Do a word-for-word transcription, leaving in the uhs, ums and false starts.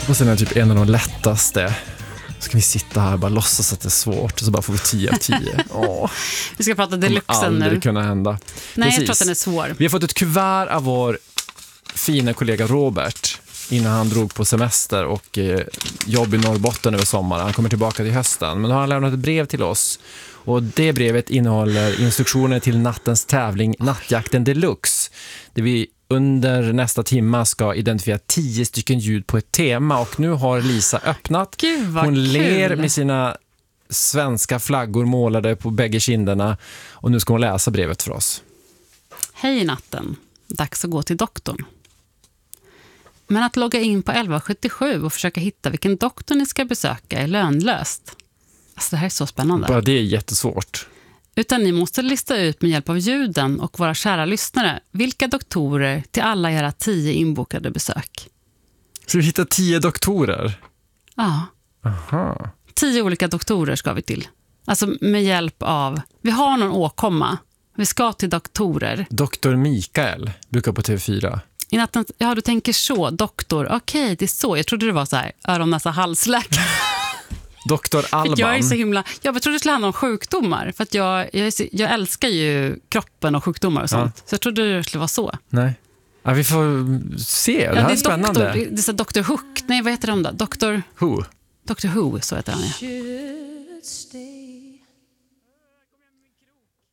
Och sen är det typ en av de lättaste. Så kan vi sitta här och bara låtsas att det är svårt och så bara får vi tio av tio. Åh. Vi ska prata deluxen nu. Det aldrig kunna hända. Nej, Precis. jag tror att den är svår. Vi har fått ett kuvert av vår fina kollega Robert innan han drog på semester och eh, jobb i Norrbotten över sommaren. Han kommer tillbaka till hösten. Men då har han lämnat ett brev till oss. Och det brevet innehåller instruktioner till nattens tävling Nattjakten Deluxe. Där vi under nästa timma ska identifiera tio stycken ljud på ett tema. Och nu har Lisa öppnat. Gud, vad Hon kul. ler med sina svenska flaggor målade på bägge kinderna. Och nu ska hon läsa brevet för oss. Hej natten. Dags att gå till doktorn. Men att logga in på elva sjuttiosju och försöka hitta vilken doktor ni ska besöka är lönlöst. Alltså det här är så spännande. Bara det är jättesvårt. Utan ni måste lista ut med hjälp av ljuden och våra kära lyssnare vilka doktorer till alla era tio inbokade besök. Så vi hittar tio doktorer? Ja. Aha. Tio olika doktorer ska vi till. Alltså med hjälp av... Vi har någon åkomma. Vi ska till doktorer. Doktor Mikael brukar på T V fyra. I natten, ja, du tänker så. Doktor, okej, okay, det är så. Jag trodde det var så här öron, näsa, halsläkare. Doktor Alban. Jag är så himla... Jag trodde det skulle handla om sjukdomar. För att jag, jag, är så, jag älskar ju kroppen och sjukdomar och sånt. Ja. Så jag trodde det skulle vara så. Nej. Ja, vi får se. Det ja, här är, det är spännande. Doktor, det är så doktor Hook. Nej, vad heter de då? Doktor... Who? Doktor Who, så heter han, ja.